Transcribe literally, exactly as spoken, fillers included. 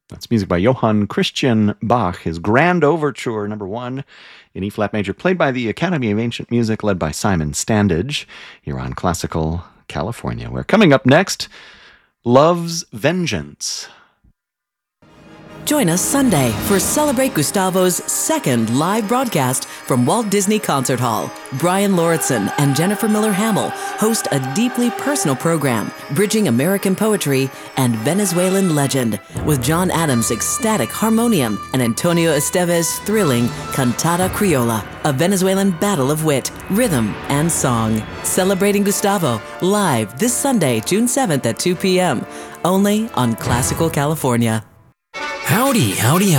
That's music by Johann Christian Bach, his Grand Overture, number one, in E-flat major, played by the Academy of Ancient Music, led by Simon Standage, here on Classical California. We're coming up next, Love's Vengeance. Join us Sunday for Celebrate Gustavo's second live broadcast from Walt Disney Concert Hall. Brian Lauritsen and Jennifer Miller Hamill host a deeply personal program bridging American poetry and Venezuelan legend with John Adams' ecstatic harmonium and Antonio Esteves' thrilling Cantata Criolla, a Venezuelan battle of wit, rhythm, and song. Celebrating Gustavo live this Sunday, June seventh at two p.m. only on Classical California. Howdy, howdy,